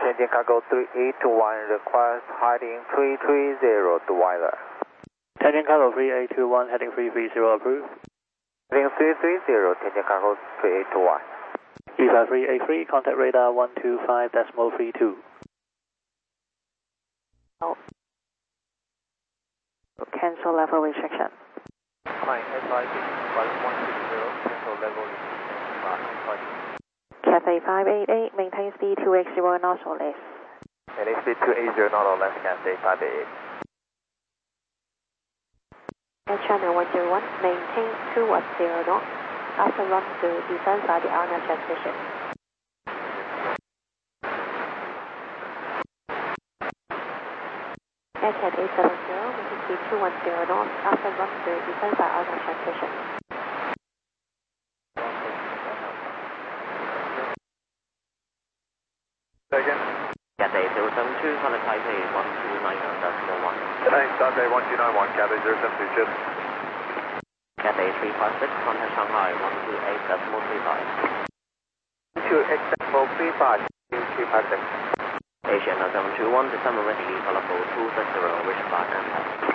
Tianjin Cargo 3821 request heading 330 to weather. Tianjin Cargo 3821 heading 330 approved. Heading 330 Tianjin Cargo 3821. E5383 contact radar 125.32. Oh. Cancel level restriction. Flying SID 1160 cancel level restriction. Cathay 588 maintain speed 280 knots or less. Maintain speed 280 knots or less, Cathay 588. Air Channel 101 maintain 210 knots. After run to descend by the RNAV transmission. Aircat 870, maintain speed 210 knots. After run to descend by RNAV transmission. Second. Cathay 072, contact Taipei 1290.01. Thanks, Taipei 1291, Cathay 072, cheers. Cathay 356, contact Shanghai 128.35. 228.35, 356. Asia 721, December ready, colorful 260, wish back and